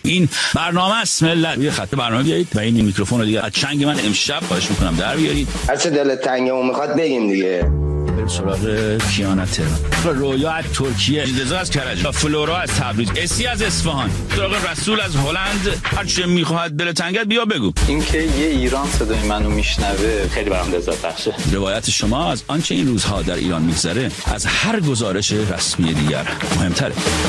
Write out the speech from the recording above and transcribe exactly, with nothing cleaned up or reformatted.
این برنامه است ملت. یه خط برنامه بیارید و این میکروفون رو دیگه از چنگ من امشب خواهش میکنم در بیارید. هر چه دلت تنگمون میخواد بگیم دیگه. بریم سراغ کیانا تهران، رویا از ترکیه، رضا از کرج، فلورا از تبریز، اسی از اصفهان، سراغ رسول از هلند. هر چه میخواد دل تنگت بیا بگو. اینکه یه ایران صدای منو میشنوه خیلی برام لذت بخشه. روایت شما از آنچه این روزها در ایران میگذره از هر گزارش رسمی دیگر مهمتره.